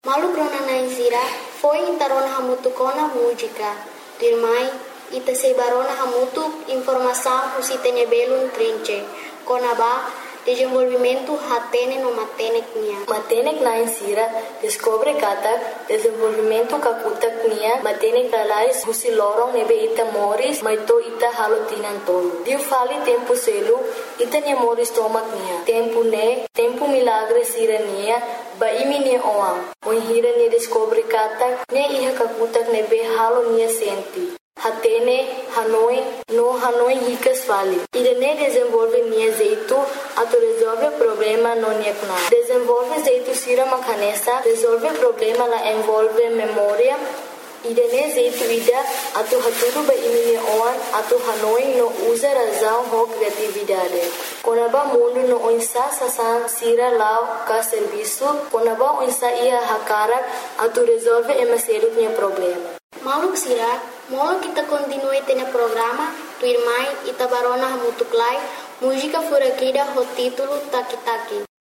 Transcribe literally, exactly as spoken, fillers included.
Malu grona na insira foi intarona hamutu kona música. Dirmai ita sebarona hamutu informação usitene belun trinche. Kona ba desenvolvimento hatene no matenek nia. Matenek na insira descobre katak desenvolvimento kakutak nia matenek lalais husi lorong nebe ita moris maito ita halotinan tolo. Diu fali tempo selu ita nia moris tomak nia. Tempo ne tempo milagre sira nia ba imi nia oam. Oi hira nia descobre katak ne iha kakutak nebe halo nia senti. Hatene, Hanoi, no Hanoi ricas fali. Irene desenvolve nia jeito, ato resolve problema no nia kuna. Desenvolve jeito sira makanesa, resolve problema la envolve memória. Irene jeito ida, ato haturu ba imini oan, ato Hanoi no usa razão ho criatividade. Konaba mundo no onsa sasan sira lao ka serviço, konaba onsa ia hakara, ato resolve emaselut nia problema. Maluk sira, molo kita continue tena programa, tu irmai ita barona hamutuklai, música furakida ho título Taki Taki.